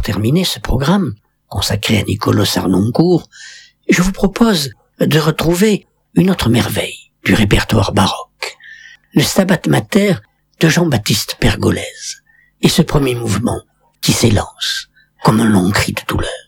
terminer ce programme, consacré à Niccolò Sarnoncourt, je vous propose de retrouver une autre merveille du répertoire baroque, le Stabat Mater de Jean-Baptiste Pergolèse, et ce premier mouvement qui s'élance comme un long cri de douleur.